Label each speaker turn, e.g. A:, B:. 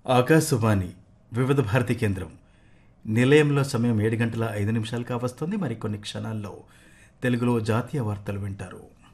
A: ఆకాశవాణి వివిధ భారతి కేంద్రం నిలయంలో సమయం 7 గంటల 5 నిమిషాలు కావస్తుంది. మరికొన్ని క్షణాల్లో తెలుగులో జాతీయ వార్తలు వింటారు.